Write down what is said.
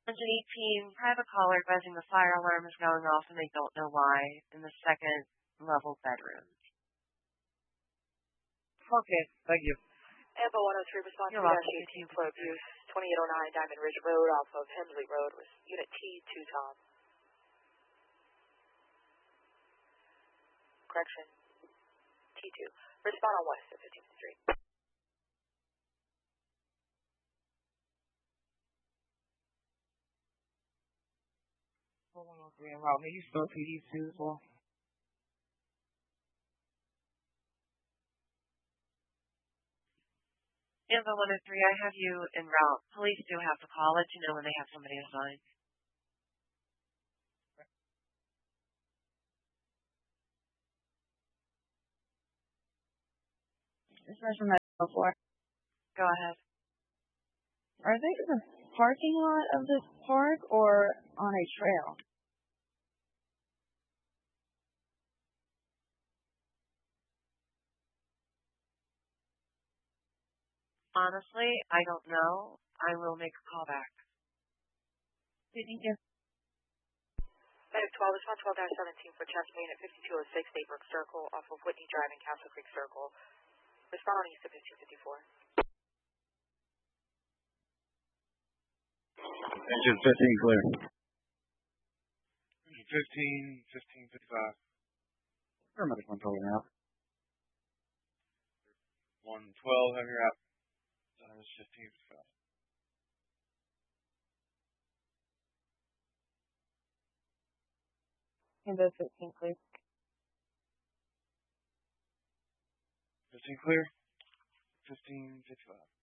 118, private caller advising the fire alarm is going off and they don't know why in the second level bedroom. Okay, thank you. Ambo 103 response to dash 18 for abuse, 2809 Diamond Ridge Road off of Hemsley Road with Unit T2 Tom. Correction, T2. Respond on West at 15th Street. 103 en route. May you spell PD2 as well? Ambo 103, I have you en route. Police do have to call it, when they have somebody assigned. This is from that before. Go ahead. Are they in the parking lot of this park or on a trail? Honestly, I don't know. I will make a call back. Thank you. Medic 12, response 12-17 for chest pain at 5206 Daybrook Circle off of Whitney Drive and Castle Creek Circle. Respond on East of 1554. Engine 15 clear. Engine 15, 1555. Paramedic 112 now. 112, have your app. That was 1555. Ambo 15 clear. 15 clear. 1555.